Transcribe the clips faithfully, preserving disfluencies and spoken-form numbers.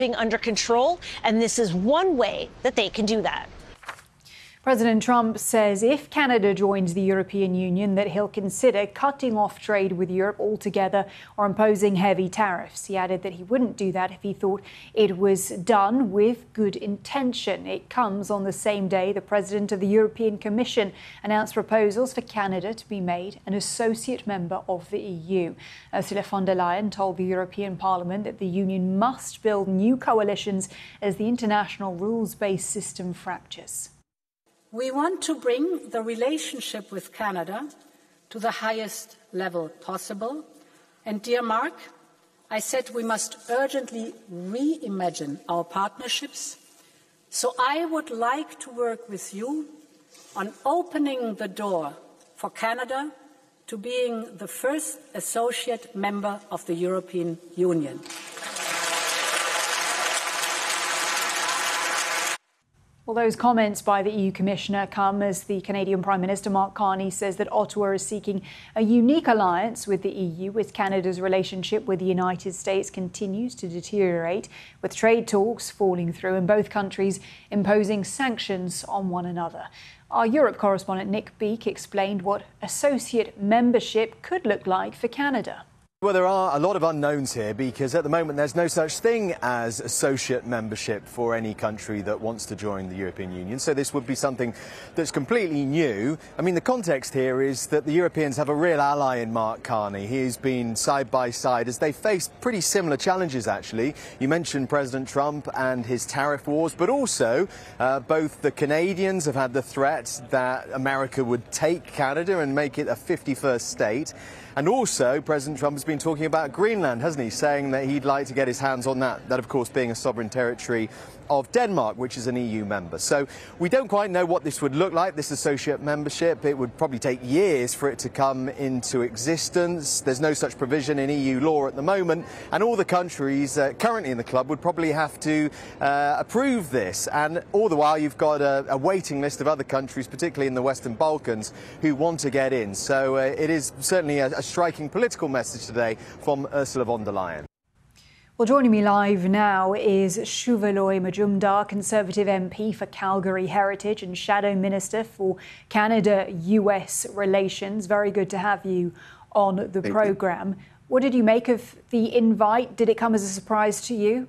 under control, and this is one way that they can do that. President Trump says if Canada joins the European Union, that he'll consider cutting off trade with Europe altogether or imposing heavy tariffs. He added that he wouldn't do that if he thought it was done with good intention. It comes on the same day the president of the European Commission announced proposals for Canada to be made an associate member of the E U. Ursula von der Leyen told the European Parliament that the Union must build new coalitions as the international rules-based system fractures. We want to bring the relationship with Canada to the highest level possible. And dear Mark, I said we must urgently reimagine our partnerships. So I would like to work with you on opening the door for Canada to being the first associate member of the European Union. Well, those comments by the E U Commissioner come as the Canadian Prime Minister Mark Carney says that Ottawa is seeking a unique alliance with the E U, with Canada's relationship with the United States continues to deteriorate, with trade talks falling through and both countries imposing sanctions on one another. Our Europe correspondent Nick Beake explained what associate membership could look like for Canada. Well, there are a lot of unknowns here because at the moment there's no such thing as associate membership for any country that wants to join the European Union. So this would be something that's completely new. I mean, the context here is that the Europeans have a real ally in Mark Carney. He's been side by side as they face pretty similar challenges, actually. You mentioned President Trump and his tariff wars, but also uh, both the Canadians have had the threat that America would take Canada and make it a fifty-first state. And also, President Trump has been talking about Greenland, hasn't he, saying that he'd like to get his hands on that, that of course being a sovereign territory of Denmark, which is an E U member. So we don't quite know what this would look like, this associate membership. It would probably take years for it to come into existence. There's no such provision in E U law at the moment, and all the countries uh, currently in the club would probably have to uh, approve this. And all the while, you've got a, a waiting list of other countries, particularly in the Western Balkans, who want to get in. So uh, it is certainly a, a striking political message today from Ursula von der Leyen. Well, joining me live now is Shuvaloy Majumdar, Conservative M P for Calgary Heritage and Shadow Minister for Canada-U S relations. Very good to have you on the Thank programme. you. What did you make of the invite? Did it come as a surprise to you?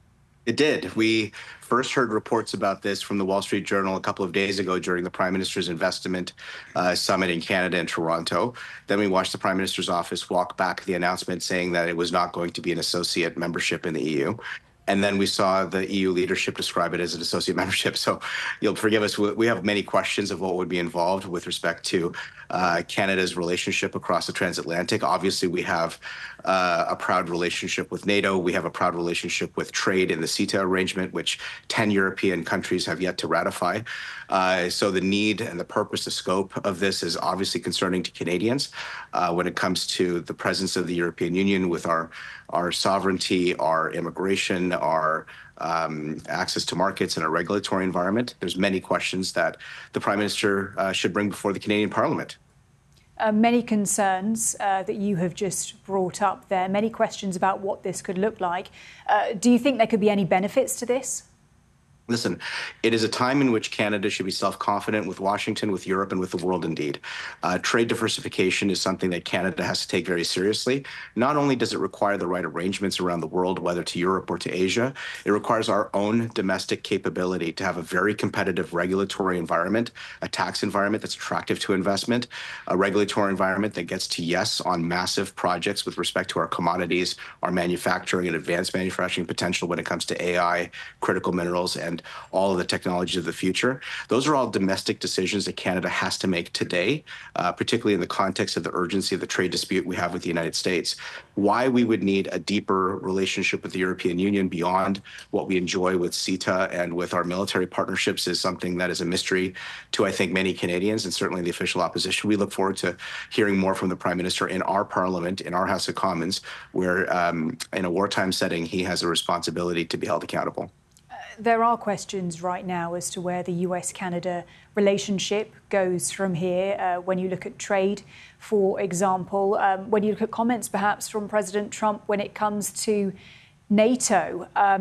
It did. We first heard reports about this from the Wall Street Journal a couple of days ago during the Prime Minister's investment uh, summit in Canada and Toronto. Then we watched the Prime Minister's office walk back the announcement saying that it was not going to be an associate membership in the E U. And then we saw the E U leadership describe it as an associate membership. So you'll forgive us. We have many questions of what would be involved with respect to uh, Canada's relationship across the transatlantic. Obviously, we have uh, a proud relationship with NATO. We have a proud relationship with trade in the CETA arrangement, which ten European countries have yet to ratify. Uh, so the need and the purpose, the scope of this is obviously concerning to Canadians uh, when it comes to the presence of the European Union with our, our sovereignty, our immigration, our um, access to markets and a regulatory environment. There's many questions that the Prime Minister uh, should bring before the Canadian Parliament. Uh, many concerns uh, that you have just brought up there, many questions about what this could look like. Uh, do you think there could be any benefits to this? Listen, it is a time in which Canada should be self-confident with Washington, with Europe, and with the world indeed. Uh, trade diversification is something that Canada has to take very seriously. Not only does it require the right arrangements around the world, whether to Europe or to Asia, it requires our own domestic capability to have a very competitive regulatory environment, a tax environment that's attractive to investment, a regulatory environment that gets to yes on massive projects with respect to our commodities, our manufacturing and advanced manufacturing potential when it comes to A I, critical minerals, and all of the technologies of the future. Those are all domestic decisions that Canada has to make today, uh, particularly in the context of the urgency of the trade dispute we have with the United States. Why we would need a deeper relationship with the European Union beyond what we enjoy with CETA and with our military partnerships is something that is a mystery to, I think, many Canadians and certainly the official opposition. We look forward to hearing more from the Prime Minister in our Parliament, in our House of Commons, where um, in a wartime setting, he has a responsibility to be held accountable. There are questions right now as to where the U S Canada relationship goes from here. Uh, when you look at trade, for example, um, when you look at comments perhaps from President Trump when it comes to NATO. Um,